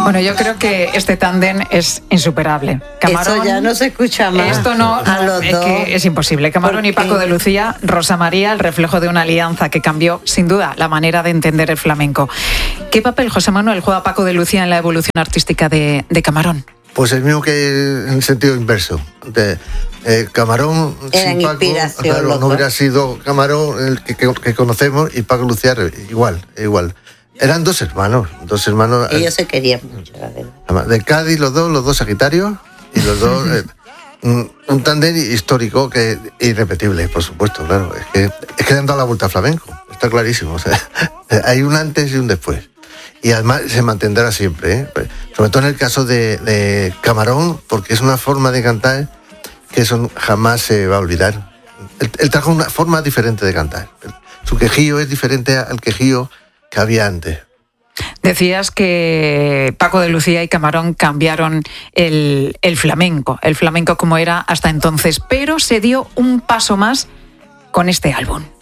Bueno, yo creo que este tándem es insuperable. Camarón, eso ya no se escucha más. Esto no, a los es dos. que es imposible. Camarón y Paco de Lucía, Rosa María, el reflejo de una alianza que cambió, sin duda, la manera de entender el flamenco. ¿Qué papel, José Manuel, juega Paco de Lucía en la evolución artística de Camarón? Pues el mismo que en el sentido inverso. Camarón sin Paco, claro, no hubiera sido Camarón el que conocemos, y Paco Lucía igual. Eran dos hermanos. Ellos se querían mucho, la verdad. De Cádiz, los dos sagitarios, y los dos un tándem histórico que irrepetible, por supuesto, claro. Es que le han dado la vuelta al flamenco, está clarísimo. O sea, hay un antes y un después. Y además se mantendrá siempre, ¿eh? Sobre todo en el caso de Camarón, porque es una forma de cantar que eso jamás se va a olvidar. Él trajo una forma diferente de cantar. Su quejío es diferente al quejío que había antes. Decías que Paco de Lucía y Camarón cambiaron el flamenco como era hasta entonces, pero se dio un paso más con este álbum.